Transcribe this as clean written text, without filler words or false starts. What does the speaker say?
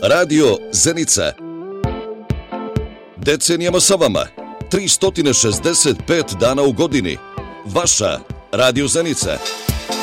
Radio Zenica. Decenijama sa vama. 365 dana u godini. Vaša Radio Zenica.